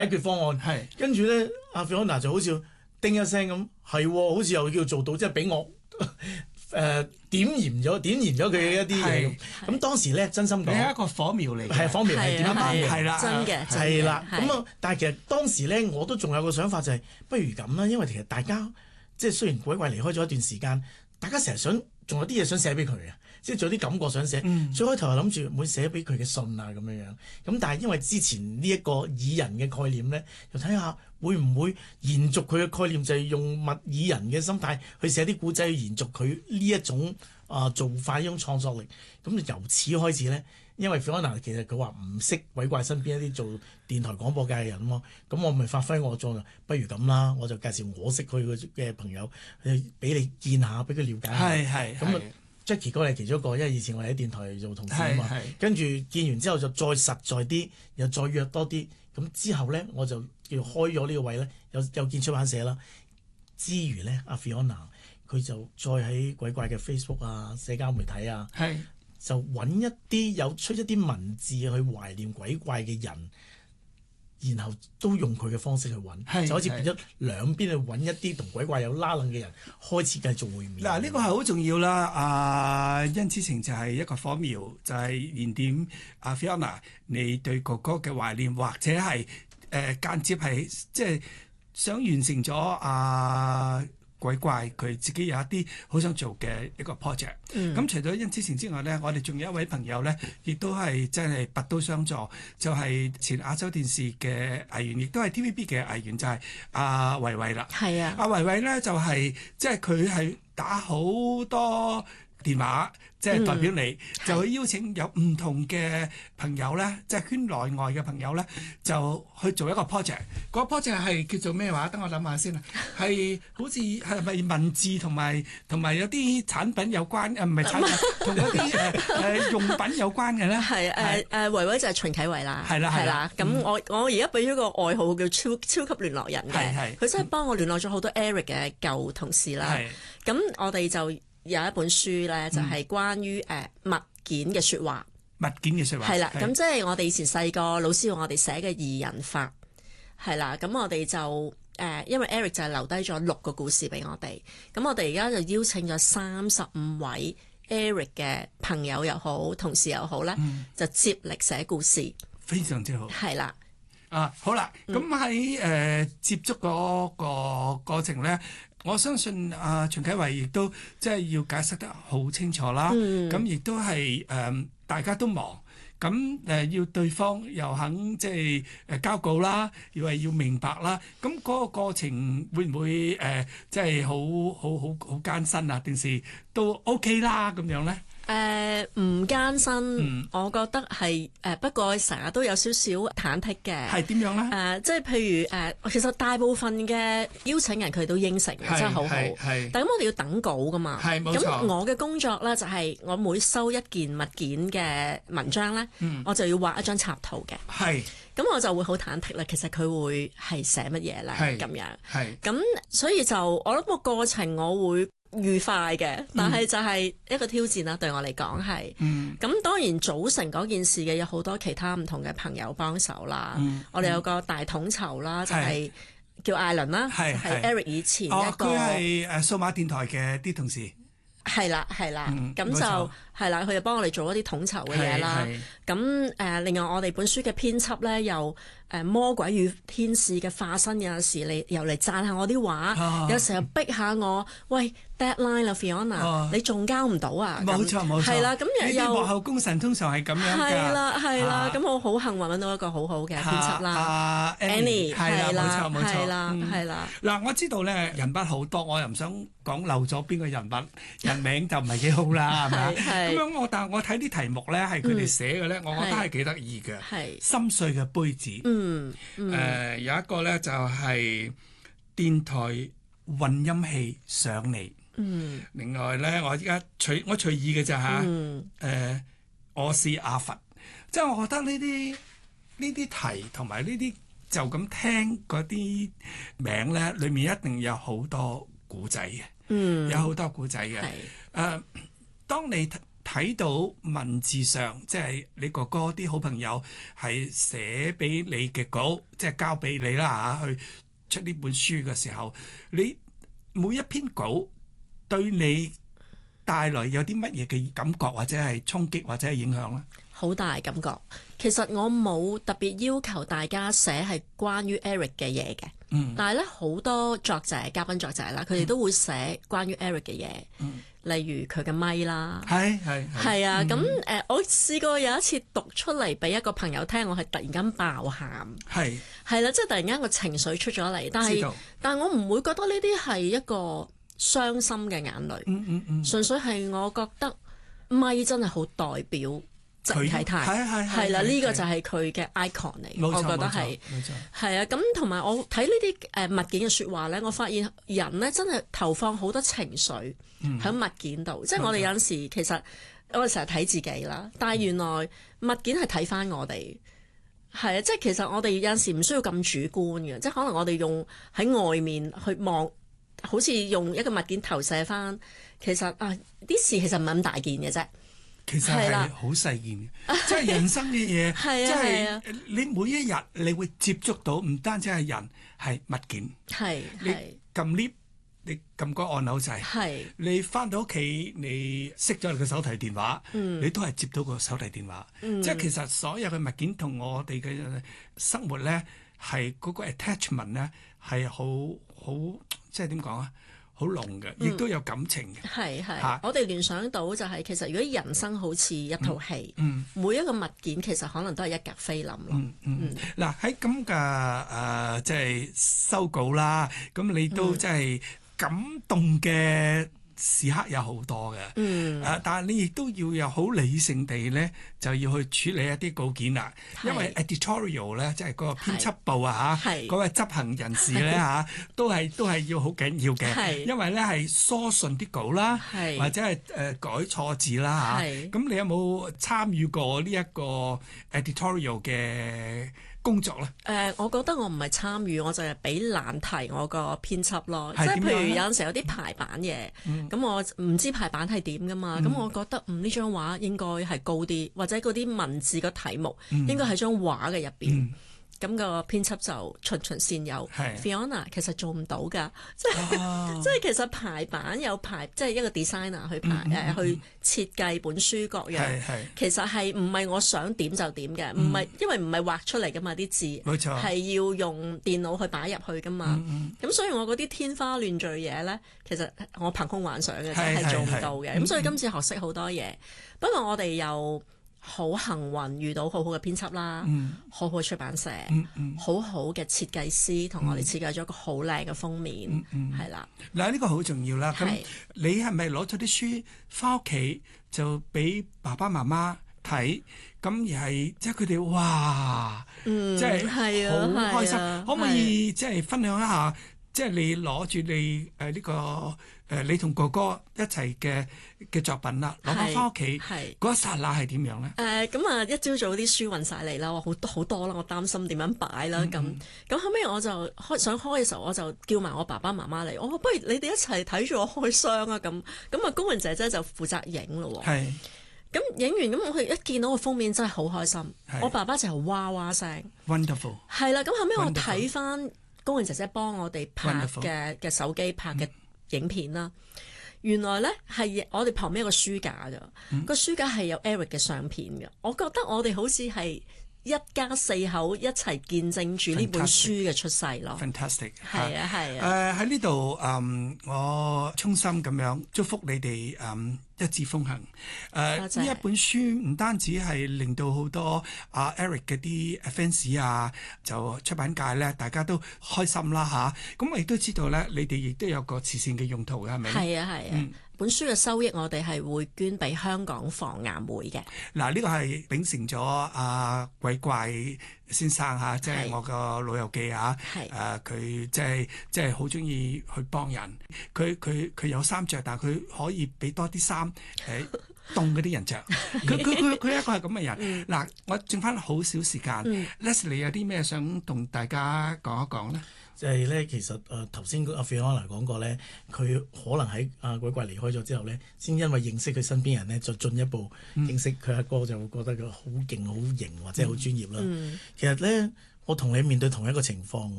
解決方案。 係跟住咧，阿 Fiona 就好似叮一聲咁，係喎，好似又叫做到，即係俾我點燃咗佢嘅一啲嘢咁。咁當時咧，真心講， 你係一個火苗嚟嘅， 係火苗係點樣辦嘅？ 係啦， 真嘅， 係啦。咁啊，但係其實當時咧，我都仲有個想法就係，不如咁啦，因為其實大家即係雖然鬼怪離開咗一段時間，大家成日想仲有啲嘢想寫俾佢嘅。即係仲有啲感覺想寫，最開頭係諗住會寫俾佢嘅信啊咁樣樣。咁但係因為之前呢一個擬人嘅概念咧，又睇下會唔會延續佢嘅概念，就係用擬人嘅心態去寫啲古仔，去延續佢呢一種做法，呢種創作力。咁就由此開始咧，因為 Fiona 其實佢話唔識鬼怪身邊一啲做電台廣播界嘅人喎，咁我咪發揮我作用，不如咁啦，我就介紹我識佢嘅朋友，俾你見下，俾佢了解下。 係咁啊。Jackie 哥係其中一個，因為以前我哋喺電台做同事啊嘛，跟住見完之後就再實在啲，又再約多啲，咁之後咧我就叫開咗呢個位咧，有見出版社啦。之餘咧，阿 Fiona 佢就再喺鬼怪嘅 Facebook 啊、社交媒體啊，就揾一啲出一啲文字去懷念鬼怪嘅人。然後都用佢嘅方式去揾，就好似變咗兩邊去揾一啲同鬼怪有拉楞嘅人，開始繼續會面。 嗱，呢個係好重要啦。殷之晴就係一個火苗，就係燃點阿 Fiona 你對哥哥嘅懷念，或者係間接係即係想完成咗鬼怪佢自己有一啲好想做嘅一個 project。咁除咗殷之晴之外咧，我哋仲有一位朋友咧，亦都係真係拔刀相助，就係前亞洲電視嘅藝員，亦都係 TVB 嘅藝員，就係阿維維啦。 係啊， 阿維維咧就係即係佢係打好多電話，即係代表你，就去邀請有唔同嘅朋友咧，即係圈內外嘅朋友咧，就去做一個 project。個 project 係叫做咩話？等我諗下先啊。係好似係咪文字同埋有啲產品有關？唔係產品，同嗰啲用品有關嘅咧？ 係維維就係秦啟維啦。 係啦。 咁我而家俾咗個外號叫超級聯絡人嘅。佢真係幫我聯絡咗好多 Eric 嘅舊同事啦。咁我哋就有一本書咧，就係關於物件嘅説話。 物件嘅説話係啦，咁即係我哋以前細個老師用我哋寫嘅擬人法係啦。咁我哋就因為 Eric 就係留低咗6個故事俾我哋，咁我哋而家就邀請咗35位 Eric 嘅朋友又好，同事又好咧，就接力寫故事， 非常之好。 係啦， 好啦，咁喺接觸嗰個過程咧。我相信秦啟維亦都即係要解釋得好清楚啦，咁亦都係大家都忙，咁要對方又肯即係交稿啦，要明白啦，咁嗰個過程會唔會即係好艱辛啊？定是都 OK 啦咁樣咧？ 唔艱辛，我覺得係不過成日都有少少忐忑嘅。 係點樣咧？ 即係譬如其實大部分嘅邀請人佢都應承，真係好好。但咁我哋要等稿噶嘛。 係冇錯。 咁我嘅工作咧就係我每收一件物件嘅文章咧，我就要畫一張插圖嘅。 係。 咁我就會好忐忑啦。其實佢會係寫乜嘢咧？咁樣。 係。 咁所以就我諗個過程我會愉快嘅，但係就係一個挑戰啦，對我嚟講係。咁當然組成嗰件事嘅有好多其他唔同嘅朋友幫手啦。我哋有個大統籌啦，就係叫艾倫啦，係 Eric 以前一個。 佢係數碼電台嘅啲同事。 係啦，咁就係啦，佢就幫我哋做一啲統籌嘅嘢啦。咁另外我哋本書嘅編輯咧，又魔鬼與天使嘅化身，有陣時你又嚟讚下我啲畫，有時候逼下我，喂 deadline 啦 Fiona，你仲交唔到啊？ 冇錯， 係啦，咁又幕後功臣通常係咁樣㗎。 係啦，咁我好幸運揾到一個好好嘅編輯啦，Annie，係啦，冇錯，係啦。 嗱，我知道咧人物好多，我又唔想講漏咗邊個人物，人名就唔係幾好啦，係咪？咁樣但係我睇啲題目咧係佢哋寫嘅咧，我覺得係幾得意嘅。心碎嘅杯子。有一個咧就係電台混音器上嚟。另外咧，我而家隨意嘅咋嚇。我是阿佛，即係我覺得呢啲題同埋呢啲就咁聽嗰啲名咧，裏面一定有好多古仔嘅。有好多古仔嘅。當你睇睇到文字上，即係你哥哥啲好朋友係寫俾你嘅稿，即係交俾你啦嚇，去出呢本書嘅時候，你每一篇稿對你帶來有啲乜嘢嘅感覺，或者係衝擊，或者係影響咧？ 好大感覺。其實我冇特別要求大家寫係關於 Eric 嘅嘢嘅，但係咧好多作者、嘉賓作者啦，佢哋都會寫關於 Eric 嘅嘢，例如佢嘅咪啦，係啊。咁我試過有一次讀出嚟俾一個朋友聽，我係突然間爆喊，係啦，即係突然間個情緒出咗嚟，但係我唔會覺得呢啲係一個傷心嘅眼淚，純粹係我覺得咪真係好代表鄭啟泰，係啦，呢個就係佢嘅 icon 嚟，我覺得係啊。咁同埋我睇呢啲物件嘅説話咧，我發現人咧真係投放好多情緒喺物件度，即係我哋有陣時其實我哋成日睇自己啦，但係原來物件係睇翻我哋，係啊，即係其實我哋有陣時唔需要咁主觀嘅，即係可能我哋用喺外面去望，好似用一個物件投射翻，其實啲事其實唔係咁大件嘅啫。 其實係好細件嘅，即係人生嘅嘢，即係你每一日你會接觸到，唔單止係人，係物件。你撳 lift，你撳個按鈕掣，你翻到屋企，你熄咗你個手提電話，你都係接到個手提電話。即係其實所有嘅物件同我哋嘅生活咧，係嗰個 attachment 咧係好即係點講啊？好濃嘅，亦都有感情嘅。我哋聯想到就係其實如果人生好似一套戲，每一個物件其實可能都係一格菲林咯。 嗱喺咁嘅即係收稿啦，咁你都即係感動嘅時刻有好多嘅，但係你亦都要有好理性地咧，就要去處理一啲稿件啦。因為 editorial 咧，即係嗰個編輯部嗰個執行人士咧都係要好緊要嘅。因為咧係疏順啲稿啦，或者係改錯字啦咁你有冇參與過呢一個 editorial 嘅工作咧？ 我覺得我唔係參與，我就係俾難題我個編輯咯。即係譬如有陣時有啲排版嘢，咁我唔知排版係點噶嘛。咁我覺得呢張畫應該係高啲，或者嗰啲文字個題目應該喺張畫嘅入邊。咁個編輯就循循善誘，Fiona 其實做唔到㗎，即係其實排版有排，即係一個 designer 去去設計本書各樣，其實係唔係我想點就點嘅，唔係因為唔係畫出嚟㗎嘛啲字，冇錯，係要用電腦去擺入去㗎嘛，咁所以我嗰啲天花亂墜嘢咧，其實我憑空幻想嘅，係做唔到嘅，咁所以今次學識好多嘢，不過我哋又好幸運遇到好好嘅編輯啦，好好嘅出版社，好好嘅設計師同我哋設計咗一個好靚嘅封面，係啦。 嗱，呢個好重要啦。咁你係咪攞咗啲書翻屋企就俾爸爸媽媽睇？咁而係即係佢哋哇，即係好開心。可唔可以即係分享一下？即係你攞住你呢個你同哥哥一齊嘅作品啦，攞翻屋企嗰一剎那係點樣咧？ 咁啊，一朝早啲書運晒嚟啦，好多啦，我擔心點樣擺啦，咁後尾我就想開嘅時候，我就叫埋我爸爸媽媽嚟，我話不如你哋一齊睇住我開箱啊，咁啊，高榮姐姐就負責影咯喎，咁影完咁我哋一見到個封面真係好開心，我爸爸就係哇哇聲 ，wonderful， 係啦，咁後尾我睇翻高榮姐姐幫我哋拍嘅手機拍嘅影片啦，原來咧係我哋旁邊有個書架㗎，個書架係有 Eric 嘅相片嘅，我覺得我哋好似係一家四口一齊見證住呢本書嘅出世咯。 Fantastic， 係啊。 喺呢度我衷心咁樣祝福你哋一致風行。呢一本書唔單止係令到好多Eric 嘅啲 fans 就出版界咧，大家都開心啦嚇。咁我亦都知道咧，你哋亦都有個慈善嘅用途嘅，係咪？係啊。本書嘅收益我哋係會捐俾香港防癌會嘅。嗱， 呢個係秉承咗鬼怪先生嚇，即係我個老友記嚇。佢即係好中意去幫人。佢有衫着，但係佢可以俾多啲衫凍嗰啲人着。佢一個係咁嘅人。嗱，我剩翻好少時間，Leslie 有啲咩想同大家講一講咧？ 就係咧，其實頭先阿 Fiona 講過咧，佢可能喺鬼怪離開咗之後咧，先因為認識佢身邊人咧，就進一步認識佢阿哥，就會覺得佢好勁、好型或者好專業啦。其實咧，我同你面對同一個情況，